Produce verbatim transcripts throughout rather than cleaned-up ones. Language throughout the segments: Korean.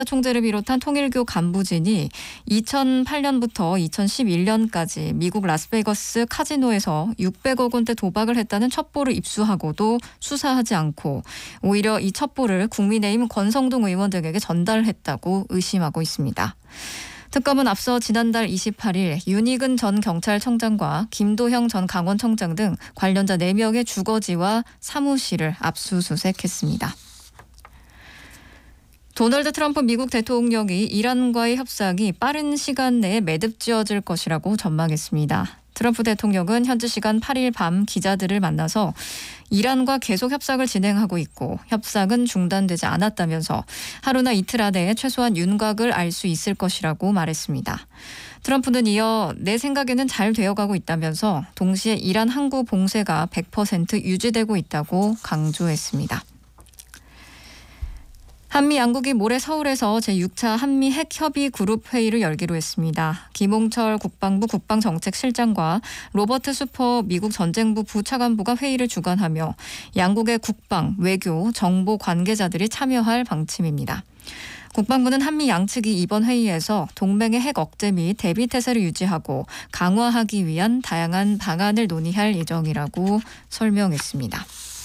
총재를 비롯한 통일교 간부진이 이천팔 년부터 이천십일 년까지 미국 라스베이거스 카지노에서 육백억 원대 도박을 했다는 첩보를 입수하고도 수사하지 않고 오히려 이 첩보를 국민의힘 권성동 의원 등에게 전달했다고 의심하고 있습니다. 특검은 앞서 지난달 이십팔 일 윤희근 전 경찰청장과 김도형 전 강원청장 등 관련자 네 명의 주거지와 사무실을 압수수색했습니다. 도널드 트럼프 미국 대통령이 이란과의 협상이 빠른 시간 내에 매듭지어질 것이라고 전망했습니다. 트럼프 대통령은 현지 시간 팔 일 밤 기자들을 만나서 이란과 계속 협상을 진행하고 있고 협상은 중단되지 않았다면서 하루나 이틀 안에 최소한 윤곽을 알 수 있을 것이라고 말했습니다. 트럼프는 이어 내 생각에는 잘 되어가고 있다면서 동시에 이란 항구 봉쇄가 백 퍼센트 유지되고 있다고 강조했습니다. 한미 양국이 모레 서울에서 제육 차 한미 핵협의 그룹 회의를 열기로 했습니다. 김홍철 국방부 국방정책실장과 로버트 수퍼 미국 전쟁부 부차관보가 회의를 주관하며 양국의 국방, 외교, 정보 관계자들이 참여할 방침입니다. 국방부는 한미 양측이 이번 회의에서 동맹의 핵 억제 및 대비 태세를 유지하고 강화하기 위한 다양한 방안을 논의할 예정이라고 설명했습니다.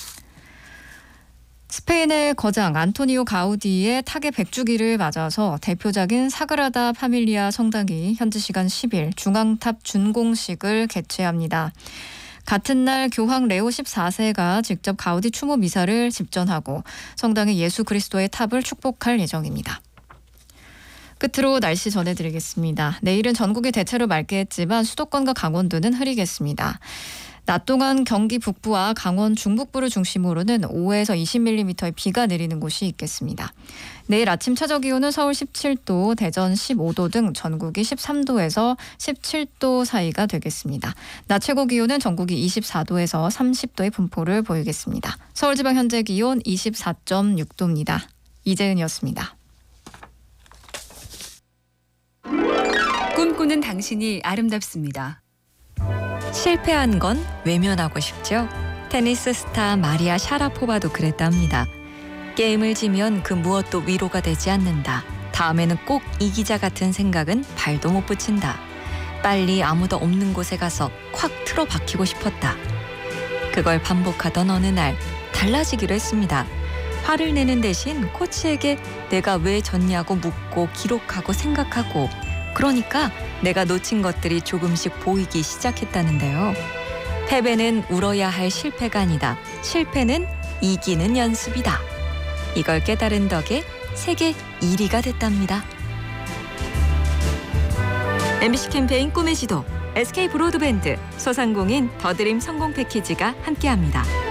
스페인의 거장 안토니오 가우디의 타계 백 주기를 맞아서 대표작인 사그라다 파밀리아 성당이 현지 시간 십 일 중앙탑 준공식을 개최합니다. 같은 날 교황 레오 십사 세가 직접 가우디 추모 미사를 집전하고 성당의 예수 그리스도의 탑을 축복할 예정입니다. 끝으로 날씨 전해드리겠습니다. 내일은 전국이 대체로 맑게 했지만 수도권과 강원도는 흐리겠습니다. 낮 동안 경기 북부와 강원 중북부를 중심으로는 오에서 이십 밀리미터의 비가 내리는 곳이 있겠습니다. 내일 아침 최저 기온은 서울 십칠 도, 대전 십오 도 등 전국이 십삼 도에서 십칠 도 사이가 되겠습니다. 낮 최고 기온은 전국이 이십사 도에서 삼십 도의 분포를 보이겠습니다. 서울지방 현재 기온 이십사 점 육 도입니다. 이재은이었습니다. 꿈꾸는 당신이 아름답습니다. 실패한 건 외면하고 싶죠? 테니스 스타 마리아 샤라포바도 그랬답니다. 게임을 지면 그 무엇도 위로가 되지 않는다. 다음에는 꼭 이기자 같은 생각은 발도 못 붙인다. 빨리 아무도 없는 곳에 가서 콱 틀어 박히고 싶었다. 그걸 반복하던 어느 날 달라지기로 했습니다. 화를 내는 대신 코치에게 내가 왜 졌냐고 묻고 기록하고 생각하고 그러니까 내가 놓친 것들이 조금씩 보이기 시작했다는데요. 패배는 울어야 할 실패가 아니다. 실패는 이기는 연습이다. 이걸 깨달은 덕에 세계 일 위가 됐답니다. 엠비씨 캠페인 꿈의 지도, 에스케이 브로드밴드, 소상공인 더드림 성공 패키지가 함께합니다.